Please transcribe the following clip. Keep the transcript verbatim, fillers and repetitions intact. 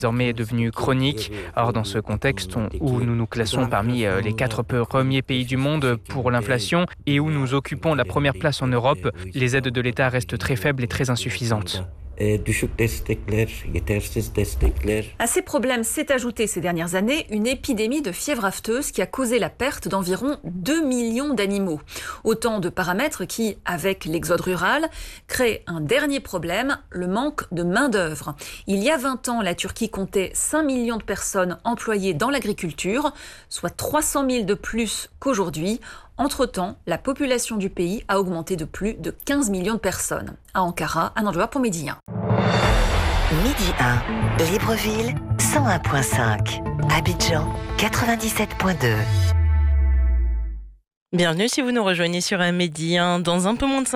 désormais est devenue chronique. Or, dans ce contexte on, où nous nous classons parmi les quatre premiers pays du monde pour l'inflation et où nous occupons la première place en Europe, les aides de l'État restent très faibles et très insuffisantes. À ces problèmes s'est ajoutée ces dernières années une épidémie de fièvre afteuse qui a causé la perte d'environ deux millions d'animaux. Autant de paramètres qui, avec l'exode rural, créent un dernier problème, le manque de main-d'œuvre. Il y a vingt ans, la Turquie comptait cinq millions de personnes employées dans l'agriculture, soit trois cent mille de plus qu'aujourd'hui. Entre-temps, la population du pays a augmenté de plus de quinze millions de personnes. À Ankara, Anne Andouar pour Midi un. Midi un, Libreville, cent un virgule cinq. Abidjan, quatre-vingt-dix-sept virgule deux. Bienvenue si vous nous rejoignez sur un Midi un. Dans un peu moins de